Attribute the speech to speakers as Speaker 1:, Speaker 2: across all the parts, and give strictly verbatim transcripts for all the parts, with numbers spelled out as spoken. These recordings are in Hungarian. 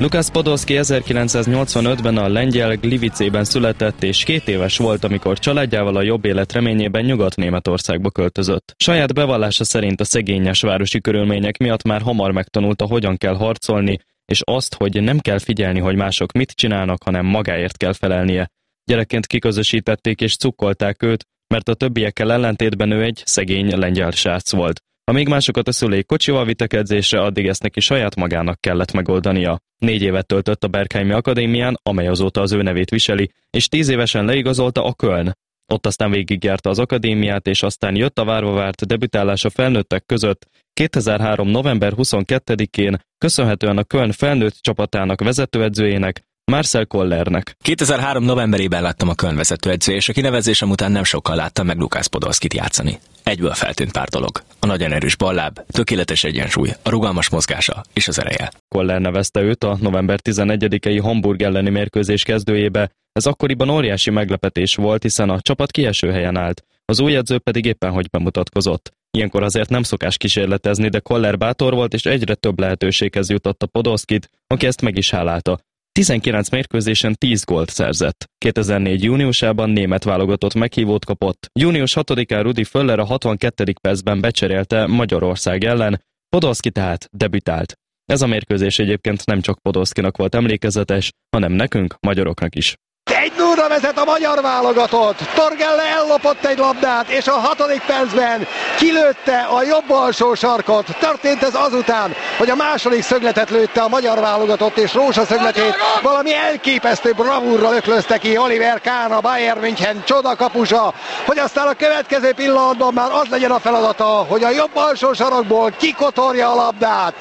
Speaker 1: Lukas Podolski ezerkilencszáznyolcvanötben a lengyel Gliwicében született, és két éves volt, amikor családjával a jobb élet reményében Nyugat-Németországba költözött. Saját bevallása szerint a szegényes városi körülmények miatt már hamar megtanulta, hogyan kell harcolni, és azt, hogy nem kell figyelni, hogy mások mit csinálnak, hanem magáért kell felelnie. Gyerekként kiközösítették és cukkolták őt, mert a többiekkel ellentétben ő egy szegény lengyel srác volt. Amíg másokat a szülei kocsival vittek edzésre, addig ezt neki saját magának kellett megoldania. Négy évet töltött a Bergheimi Akadémián, amely azóta az ő nevét viseli, és tíz évesen leigazolta a Köln. Ott aztán végigjárta az akadémiát, és aztán jött a várva várt debütálása felnőttek között. kétezer-három. november huszonkettedikén köszönhetően a Köln felnőtt csapatának vezetőedzőjének, Marcel Kollernek.
Speaker 2: kétezer-három. novemberében láttam a Köln vezetőedző, és a kinevezésem után nem sokkal láttam meg Lukas Podolskit játszani. Egyből feltűnt pár dolog. A nagyon erős balláb, tökéletes egyensúly, a rugalmas mozgása és az ereje.
Speaker 1: Koller nevezte őt a november tizenegyedikei Hamburg elleni mérkőzés kezdőjébe. Ez akkoriban óriási meglepetés volt, hiszen a csapat kieső helyen állt. Az új edző pedig éppen hogy bemutatkozott. Ilyenkor azért nem szokás kísérletezni, de Koller bátor volt, és egyre több lehetőséghez jutotta Podolskit, aki ezt meg is hálálta. tizenkilenc mérkőzésen tíz gólt szerzett. kétezer-négy. júniusában német válogatott meghívót kapott. június hatodikán Rudi Völler a hatvankettedik percben becserélte Magyarország ellen, Podolski tehát debütált. Ez a mérkőzés egyébként nem csak Podolskinak volt emlékezetes, hanem nekünk, magyaroknak is.
Speaker 3: egy nullra vezet a magyar válogatott. Torgelle ellopott egy labdát, és a hatodik percben kilőtte a jobb alsó sarkot. Történt ez azután, hogy a második szögletet lőtte a magyar válogatott, és Rózsa szögletét valami elképesztő bravúrral öklözte ki Oliver Kahn, a Bayern München csodakapusa, hogy aztán a következő pillanatban már az legyen a feladata, hogy a jobb alsó sarokból kikotorja a labdát.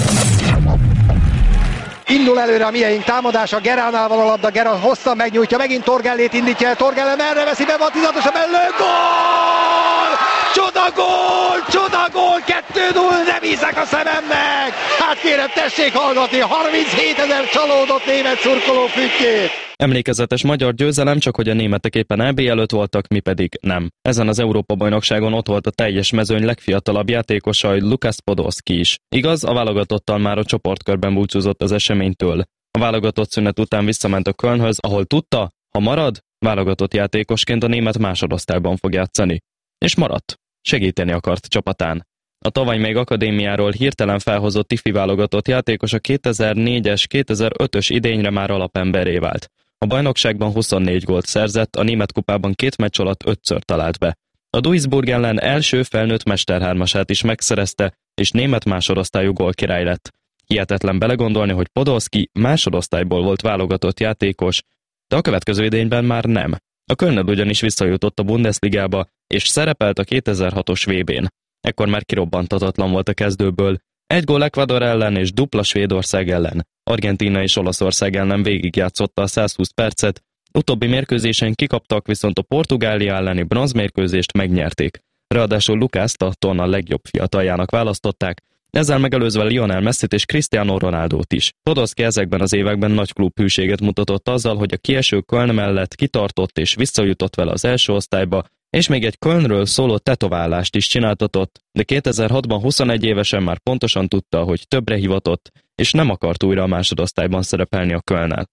Speaker 3: Indul előre a mieink támadása, Geránál van a labda, Gerán hosszan megnyújtja, megint Torgellét indítja, Torgelle merre veszi be, van tizatosan belőle, gól! Csoda gól! Csoda gól! kettő null, nem hiszek a szememnek! Hát kérem, tessék hallgatni, harminchét-ezer csalódott német szurkoló füttyét!
Speaker 1: Emlékezetes magyar győzelem, csak hogy a németek éppen é bé előtt voltak, mi pedig nem. Ezen az Európa-bajnokságon ott volt a teljes mezőny legfiatalabb játékosa, Lukas Podolski is. Igaz, a válogatottal már a csoportkörben búcsúzott az eseménytől. A válogatott szünet után visszament a Kölnhöz, ahol tudta, ha marad, válogatott játékosként a német másodosztályban fog játszani. És maradt. Segíteni akart csapatán. A tavaly még akadémiáról hirtelen felhozott ifi válogatott játékos a kétezer-négyes kétezer-ötös idényre már alapemberré vált. A bajnokságban huszonnégy gólt szerzett, a német kupában két meccs alatt ötször talált be. A Duisburg ellen első felnőtt mesterhármasát is megszerezte, és német másodosztályú gólkirály lett. Hihetetlen belegondolni, hogy Podolski másodosztályból volt válogatott játékos, de a következő idényben már nem. A Köln ugyanis visszajutott a Bundesligába, és szerepelt a kétezer-hatos vé bén. Ekkor már kirobbantatatlan volt a kezdőből. Egy gól Ecuador ellen és dupla Svédország ellen. Argentína és Olaszország ellen végigjátszotta a százhúsz percet, utóbbi mérkőzésen kikaptak, viszont a Portugália elleni bronzmérkőzést megnyerték. Ráadásul Lukást a torna legjobb fiataljának választották, ezzel megelőzve Lionel Messit és Cristiano Ronaldót is. Podolski ezekben az években nagy klubhűséget mutatott azzal, hogy a kieső Köln mellett kitartott és visszajutott vele az első osztályba, és még egy Kölnről szóló tetoválást is csináltatott, de kétezer-hatban huszonegy évesen már pontosan tudta, hogy többre hivatott, és nem akart újra a másodosztályban szerepelni a Kölnnel.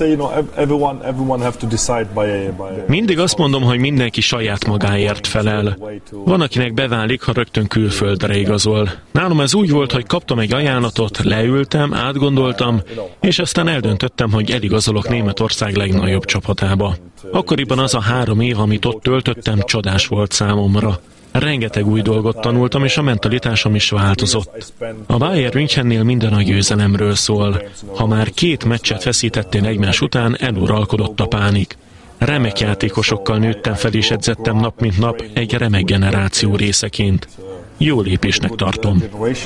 Speaker 4: Mindig azt mondom, hogy mindenki saját magáért felel. Van, akinek beválik, ha rögtön külföldre igazol. Nálam ez úgy volt, hogy kaptam egy ajánlatot, leültem, átgondoltam, és aztán eldöntöttem, hogy eligazolok Németország legnagyobb csapatába. Akkoriban az a három év, amit ott töltöttem, csodás volt számomra. Rengeteg új dolgot tanultam, és a mentalitásom is változott. A Bayern Münchennél minden a győzelemről szól. Ha már két meccset feszítettél egymás után, eluralkodott a pánik. Remek játékosokkal nőttem fel és edzettem nap mint nap egy remek generáció részeként. Jó lépésnek tartom.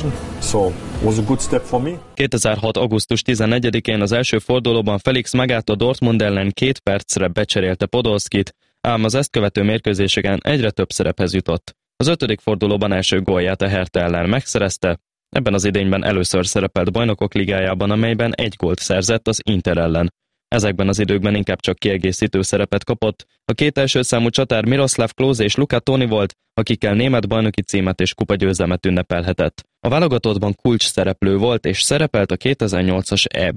Speaker 1: kétezer-hat. augusztus tizennegyedikén az első fordulóban Felix Magath a Dortmund ellen két percre becserélte Podolskit, ám az ezt követő mérkőzéseken egyre több szerephez jutott. Az ötödik fordulóban első gólját a Hertha ellen megszerezte, ebben az idényben először szerepelt Bajnokok Ligájában, amelyben egy gólt szerzett az Inter ellen. Ezekben az időkben inkább csak kiegészítő szerepet kapott. A két első számú csatár Miroslav Klose és Luca Toni volt, akikkel német bajnoki címet és kupagyőzelmet ünnepelhetett. A válogatottban kulcs szereplő volt és szerepelt a kétezer-nyolcas é bén.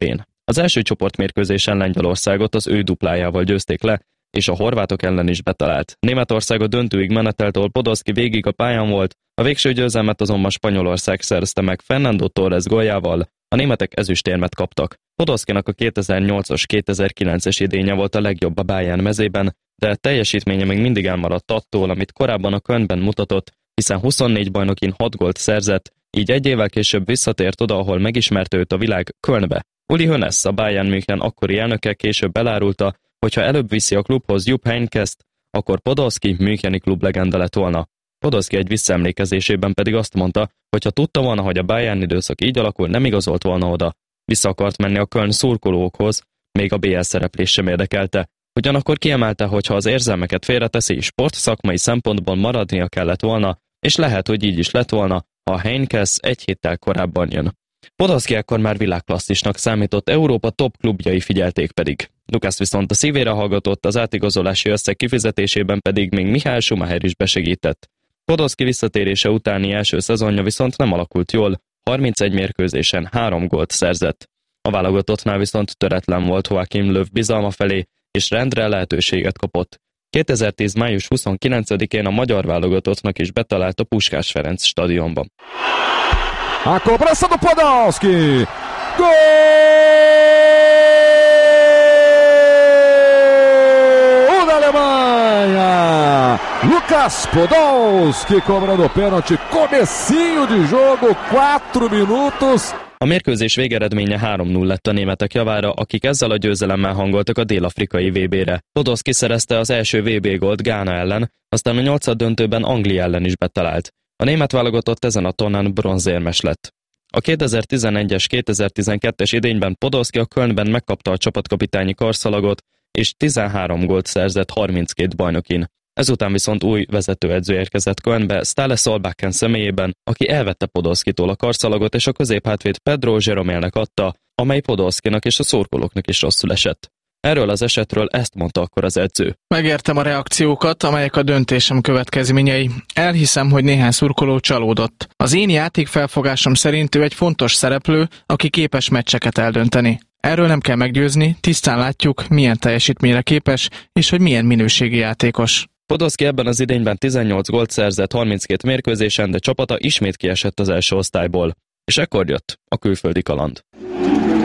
Speaker 1: Az első csoportmérkőzésen Lengyelországot az ő duplájával győzték le, és a horvátok ellen is betalált. Németország a döntőig menetelt, ahol Podolski végig a pályán volt, a végső győzelmet azonban Spanyolország szerezte meg Fernando Torres góljával, a németek ezüstérmet kaptak. Podolskinak a kétezer-nyolcas kétezer-kilences idénye volt a legjobb a Bayern mezében, de teljesítménye még mindig elmaradt attól, amit korábban a Kölnben mutatott, hiszen huszonnégy bajnokin hat gólt szerzett, így egy évvel később visszatért oda, ahol megismerte őt a világ, Kölnbe. Uli Hoeneß, a Bayern München akkori elnöke később elárulta, hogyha előbb viszi a klubhoz Jupp Heynckest, akkor Podolski müncheni klublegenda lett volna. Podolski egy visszaemlékezésében pedig azt mondta, hogy ha tudta volna, hogy a Bayern időszak így alakul, nem igazolt volna oda. Vissza akart menni a Köln szurkolókhoz, még a bé el szereplés sem érdekelte. Ugyanakkor kiemelte, hogy ha az érzelmeket félreteszi, sportszakmai szempontból maradnia kellett volna, és lehet, hogy így is lett volna, ha a Heynckes egy héttel korábban jön. Podolski ekkor már világklasszisnak számított, Európa top klubjai figyelték pedig. Lukasz viszont a szívére hallgatott, az átigazolási összeg kifizetésében pedig még Michael Schumacher is besegített. Podolski visszatérése utáni első szezonja viszont nem alakult jól, harmincegy mérkőzésen három gólt szerzett. A válogatottnál viszont töretlen volt Joachim Löw bizalma felé, és rendre lehetőséget kapott. kétezer-tíz május huszonkilencedikén a magyar válogatottnak is betalált a Puskás Ferenc stadionban.
Speaker 5: A cobrança do Podolski! Gol da Alemanha! Lucas Podolski cobrando pênalti, comecinho de jogo, quatro minutos.
Speaker 1: A mérkőzés végeredménye három null lett a németek javára, akik ezzel a győzelemmel hangoltak a dél-afrikai vé bére. Podolski szerezte az első vé bé gólt Gána ellen, aztán a nyolcad döntőben Anglia ellen is betalált. A német válogatott ezen a tornán bronzérmes lett. A kétezer-tizenegyes kétezer-tizenkettes idényben Podolski a Kölnben megkapta a csapatkapitányi karszalagot, és tizenhárom gólt szerzett harminckét bajnokin. Ezután viszont új vezetőedző érkezett Kölnbe, Ståle Solbakken személyében, aki elvette Podolskitól a karszalagot, és a középhátvéd Pedro Jeromélnek adta, amely Podolskinak és a szurkolóknak is rosszul esett. Erről az esetről ezt mondta akkor az edző.
Speaker 6: Megértem a reakciókat, amelyek a döntésem következményei. Elhiszem, hogy néhány szurkoló csalódott. Az én játékfelfogásom szerint ő egy fontos szereplő, aki képes meccseket eldönteni. Erről nem kell meggyőzni, tisztán látjuk, milyen teljesítményre képes, és hogy milyen minőségi játékos.
Speaker 1: Podolski ebben az idényben tizennyolc gólt szerzett harminckét mérkőzésen, de csapata ismét kiesett az első osztályból. És ekkor jött a külföldi kaland.